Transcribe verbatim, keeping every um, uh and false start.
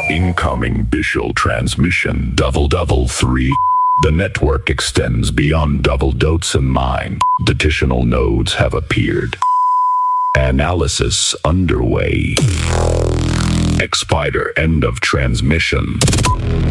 Incoming visual transmission double double three. The network extends beyond double dots and mine. Additional nodes have appeared. Analysis underway. X-Spider end of transmission.